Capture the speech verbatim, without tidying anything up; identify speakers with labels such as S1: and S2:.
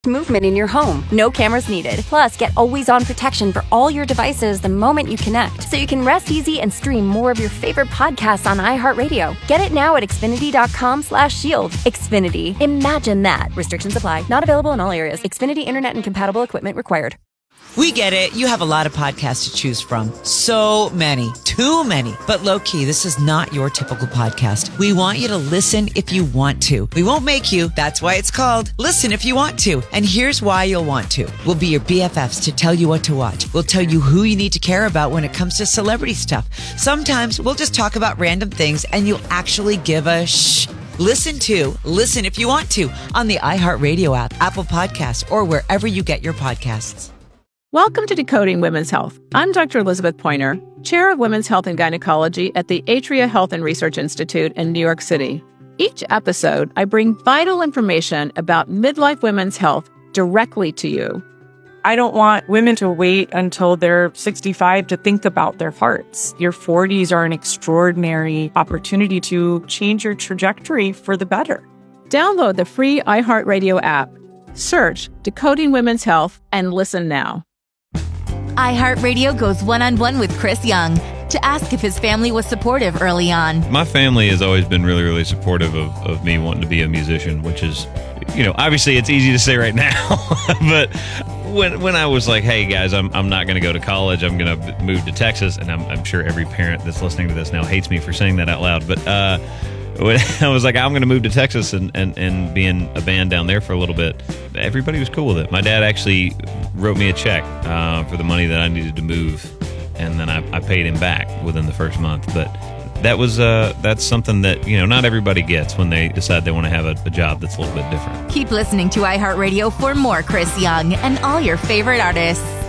S1: movement in your home. No cameras needed. Plus, get always-on protection for all your devices the moment you connect, so you can rest easy and stream more of your favorite podcasts on iHeartRadio. Get it now at Xfinity.com slash shield. Xfinity. Imagine that. Restrictions apply. Not available in all areas. Xfinity Internet and compatible equipment required.
S2: We get it. You have a lot of podcasts to choose from. So many. Too many. But low-key, this is not your typical podcast. We want you to listen if you want to. We won't make you. That's why it's called Listen If You Want To. And here's why you'll want to. We'll be your B F Fs to tell you what to watch. We'll tell you who you need to care about when it comes to celebrity stuff. Sometimes we'll just talk about random things and you'll actually give a shh. Listen to Listen If You Want To on the iHeartRadio app, Apple Podcasts, or wherever you get your podcasts.
S3: Welcome to Decoding Women's Health. I'm Doctor Elizabeth Pointer, Chair of Women's Health and Gynecology at the Atria Health and Research Institute in New York City. Each episode, I bring vital information about midlife women's health directly to you.
S4: I don't want women to wait until they're sixty-five to think about their hearts. Your forties are an extraordinary opportunity to change your trajectory for the better.
S3: Download the free iHeartRadio app. Search Decoding Women's Health and listen now.
S5: iHeartRadio goes one-on-one with Chris Young to ask if his family was supportive early on.
S6: My family has always been really, really supportive of, of me wanting to be a musician, which is, you know, obviously it's easy to say right now, but when when I was like, hey, guys, I'm I'm not going to go to college, I'm going to move to Texas, and I'm, I'm sure every parent that's listening to this now hates me for saying that out loud, but uh, when I was like, I'm going to move to Texas and, and, and be in a band down there for a little bit, everybody was cool with it. My dad actually wrote me a check uh, for the money that I needed to move, and then I, I paid him back within the first month. But that was uh, that's something that, you know, not everybody gets when they decide they want to have a, a job that's a little bit different.
S5: Keep listening to iHeartRadio for more Chris Young and all your favorite artists.